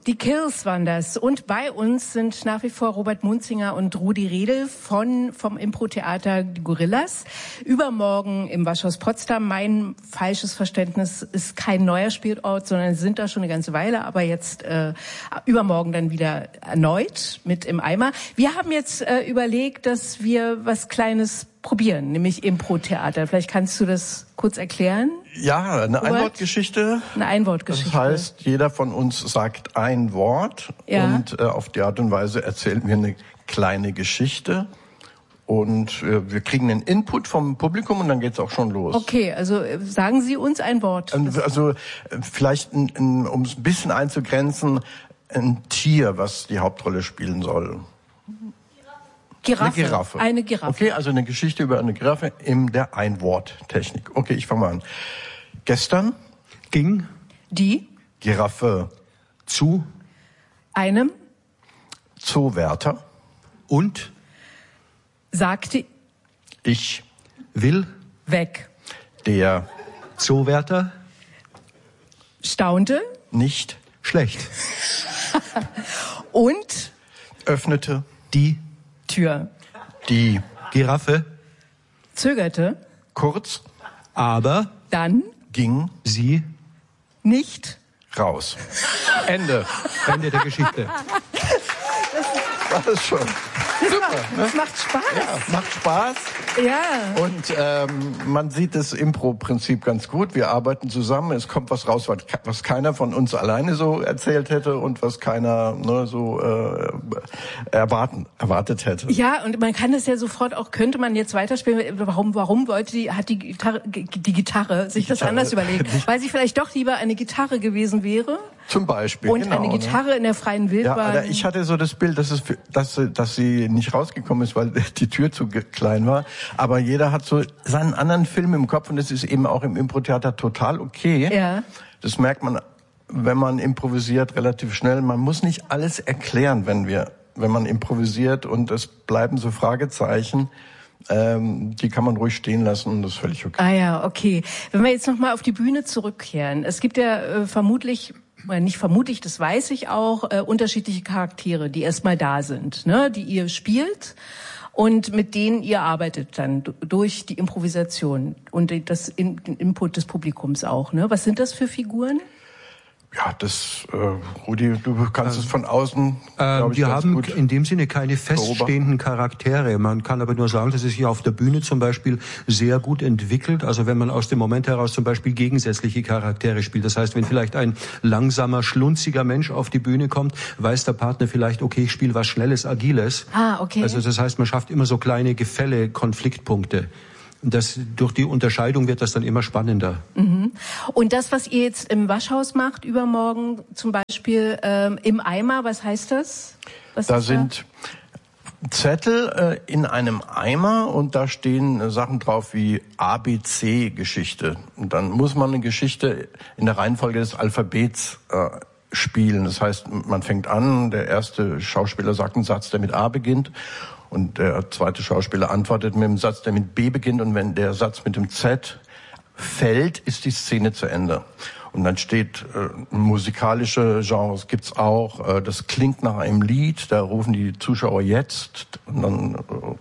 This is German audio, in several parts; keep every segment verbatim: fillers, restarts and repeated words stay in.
Die Kills waren das. Und bei uns sind nach wie vor Robert Munzinger und Rudi Redl von, vom Impro-Theater Die Gorillas. Übermorgen im Waschhaus Potsdam. Mein falsches Verständnis ist kein neuer Spielort, sondern sie sind da schon eine ganze Weile, aber jetzt äh, übermorgen dann wieder erneut mit im Eimer. Wir haben jetzt äh, überlegt, dass wir was Kleines probieren, nämlich Impro-Theater. Vielleicht kannst du das kurz erklären? Ja, eine Robert? Einwortgeschichte. Eine Einwortgeschichte. Das heißt, jeder von uns sagt ein Wort ja. und äh, auf die Art und Weise erzählen wir eine kleine Geschichte. Und äh, wir kriegen einen Input vom Publikum und dann geht's auch schon los. Okay, also äh, sagen Sie uns ein Wort. Also äh, vielleicht, um es ein bisschen einzugrenzen, ein Tier, was die Hauptrolle spielen soll. Giraffe. Eine Giraffe. Eine Giraffe. Okay, also eine Geschichte über eine Giraffe in der Einworttechnik. Okay, ich fange mal an. Gestern ging die Giraffe zu einem Zoowärter und sagte ich will weg. Der Zoowärter staunte nicht schlecht und öffnete die Tür. Die Giraffe zögerte kurz, aber dann ging sie nicht raus. Ende. Ende der Geschichte. Das ist schon super. Ne? Das macht Spaß. Ja, macht Spaß. Ja. Und ähm, man sieht das Impro-Prinzip ganz gut. Wir arbeiten zusammen. Es kommt was raus, was, was keiner von uns alleine so erzählt hätte und was keiner ne, so äh, erwarten, erwartet hätte. Ja, und man kann das ja sofort auch, könnte man jetzt weiterspielen. Warum, warum wollte die, hat die Gitarre, die Gitarre sich das Gitarre. anders überlegt? Weil sie vielleicht doch lieber eine Gitarre gewesen wäre? Zum Beispiel. Und genau, eine Gitarre ne? in der freien Wildbahn. Ja, aber ich hatte so das Bild, dass, es für, dass, dass sie nicht rausgekommen ist, weil die Tür zu klein war. Aber jeder hat so seinen anderen Film im Kopf und das ist eben auch im Impro-Theater total okay. Ja. Das merkt man, wenn man improvisiert, relativ schnell. Man muss nicht alles erklären, wenn wir, wenn man improvisiert und es bleiben so Fragezeichen. Ähm, die kann man ruhig stehen lassen und das ist völlig okay. Ah ja, okay. Wenn wir jetzt nochmal auf die Bühne zurückkehren. Es gibt ja äh, vermutlich, oder nicht vermutlich, das weiß ich auch, äh, unterschiedliche Charaktere, die erstmal da sind, ne, die ihr spielt und mit denen ihr arbeitet dann d- durch die Improvisation und das in, den Input des Publikums auch. Ne? Was sind das für Figuren? Ja, das, äh, Rudi, du kannst ähm, es von außen, äh, glaube ich, Wir ganz haben gut in dem Sinne keine feststehenden Charaktere. Man kann aber nur sagen, dass es sich auf der Bühne zum Beispiel sehr gut entwickelt. Also wenn man aus dem Moment heraus zum Beispiel gegensätzliche Charaktere spielt. Das heißt, wenn vielleicht ein langsamer, schlunziger Mensch auf die Bühne kommt, weiß der Partner vielleicht, okay, ich spiele was Schnelles, Agiles. Ah, okay. Also das heißt, man schafft immer so kleine Gefälle, Konfliktpunkte. Das, durch die Unterscheidung wird das dann immer spannender. Mhm. Und das, was ihr jetzt im Waschhaus macht, übermorgen zum Beispiel ähm, im Eimer, was heißt das? Was da ist sind da? Zettel äh, in einem Eimer und da stehen äh, Sachen drauf wie A B C-Geschichte. Und dann muss man eine Geschichte in der Reihenfolge des Alphabets äh, spielen. Das heißt, man fängt an, der erste Schauspieler sagt einen Satz, der mit A beginnt. Und der zweite Schauspieler antwortet mit einem Satz, der mit B beginnt. Und wenn der Satz mit dem Z fällt, ist die Szene zu Ende. Und dann steht, äh, musikalische Genres gibt's auch. Äh, das klingt nach einem Lied, da rufen die Zuschauer jetzt. Und dann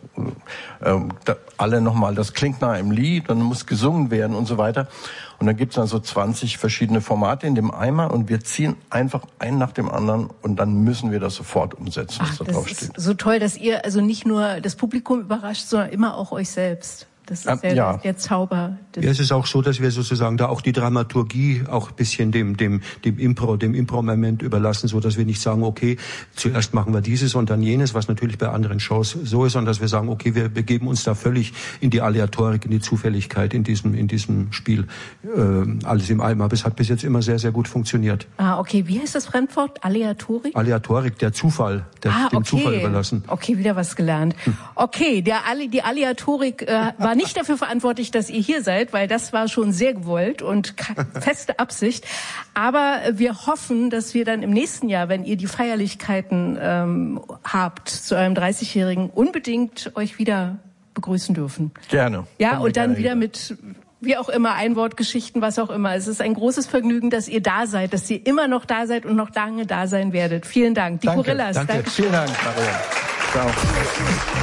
äh, äh, da, alle nochmal, das klingt nach einem Lied, dann muss gesungen werden und so weiter. Und dann gibt's dann so zwanzig verschiedene Formate in dem Eimer und wir ziehen einfach einen nach dem anderen und dann müssen wir das sofort umsetzen, was Ach, da das drauf ist steht. so toll, dass ihr also nicht nur das Publikum überrascht, sondern immer auch euch selbst. Das ist Ähm, der, ja. der Zauber. Ja, es ist auch so, dass wir sozusagen da auch die Dramaturgie auch ein bisschen dem, dem, dem Impro, dem Impro-Moment überlassen, so dass wir nicht sagen, okay, zuerst machen wir dieses und dann jenes, was natürlich bei anderen Shows so ist, sondern dass wir sagen, okay, wir begeben uns da völlig in die Aleatorik, in die Zufälligkeit in diesem, in diesem Spiel, äh, alles im Eimer. Aber es hat bis jetzt immer sehr, sehr gut funktioniert. Ah, okay. Wie heißt das Fremdwort? Aleatorik? Aleatorik, der Zufall, der, ah, dem okay. Zufall überlassen. Okay, wieder was gelernt. Okay, der Ali, die Aleatorik äh, war nicht dafür verantwortlich, dass ihr hier seid, weil das war schon sehr gewollt und feste Absicht. Aber wir hoffen, dass wir dann im nächsten Jahr, wenn ihr die Feierlichkeiten ähm, habt zu eurem dreißigjährigen, unbedingt euch wieder begrüßen dürfen. Gerne. Ja, Kommen wir und dann gerne wieder mit wie auch immer, Einwortgeschichten, was auch immer. Es ist ein großes Vergnügen, dass ihr da seid, dass ihr immer noch da seid und noch lange da sein werdet. Vielen Dank. Die Danke, Gorillas. danke. Dankeschön. Vielen Dank, Maria. Ciao.